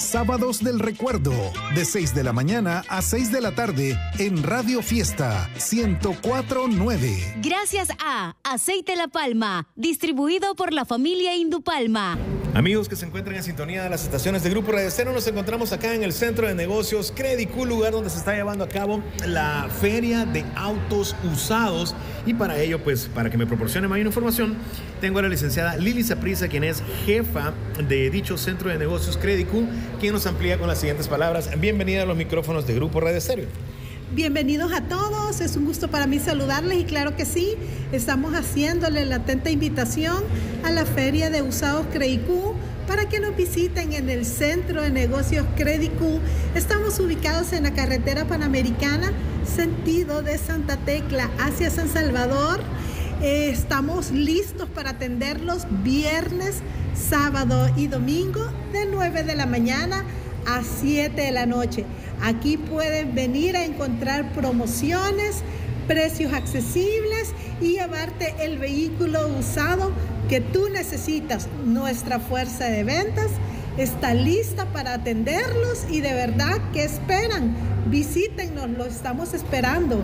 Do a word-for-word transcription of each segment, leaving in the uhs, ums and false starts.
Sábados del Recuerdo, de seis de la mañana a seis de la tarde en Radio Fiesta ciento cuatro punto nueve. Gracias a Aceite La Palma, distribuido por la familia Indupalma. Amigos que se encuentran en sintonía de las estaciones de Grupo Radio Estéreo, nos encontramos acá en el Centro de Negocios Credicu, lugar donde se está llevando a cabo la Feria de Autos Usados. Y para ello, pues, para que me proporcione mayor información, tengo a la licenciada Lili Saprissa, quien es jefa de dicho Centro de Negocios Credicu, quien nos amplía con las siguientes palabras. Bienvenida a los micrófonos de Grupo Radio Estéreo. Bienvenidos a todos, es un gusto para mí saludarles y claro que sí, estamos haciéndole la atenta invitación a la Feria de Usados Credicu para que nos visiten en el Centro de Negocios Credicu. Estamos ubicados en la carretera Panamericana, sentido de Santa Tecla hacia San Salvador. Eh, estamos listos para atenderlos viernes, sábado y domingo de nueve de la mañana a siete de la noche. Aquí pueden venir a encontrar promociones, precios accesibles y llevarte el vehículo usado que tú necesitas. Nuestra fuerza de ventas está lista para atenderlos y de verdad, ¿qué esperan? Visítennos, lo estamos esperando.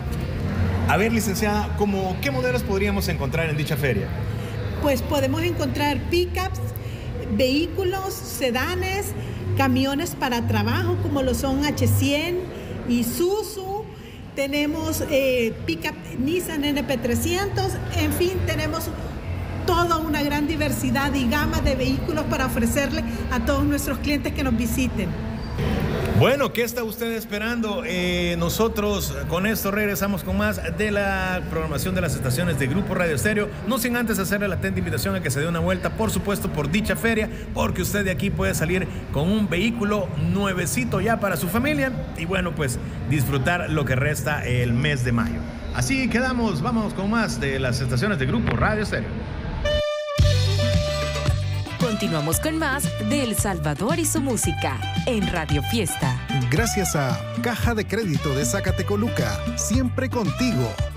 A ver, licenciada, ¿cómo, ¿qué modelos podríamos encontrar en dicha feria? Pues podemos encontrar pickups, vehículos, sedanes, camiones para trabajo como lo son H cien, Isuzu, tenemos eh, pickup Nissan N P trescientos, en fin, tenemos toda una gran diversidad y gama de vehículos para ofrecerle a todos nuestros clientes que nos visiten. Bueno, ¿qué está usted esperando? Eh, nosotros con esto regresamos con más de la programación de las estaciones de Grupo Radio Estéreo, no sin antes hacerle la atenta invitación a que se dé una vuelta, por supuesto, por dicha feria, porque usted de aquí puede salir con un vehículo nuevecito ya para su familia y bueno, pues disfrutar lo que resta el mes de mayo. Así quedamos, vamos con más de las estaciones de Grupo Radio Estéreo. Continuamos con más de El Salvador y su música en Radio Fiesta. Gracias a Caja de Crédito de Zacatecoluca, siempre contigo.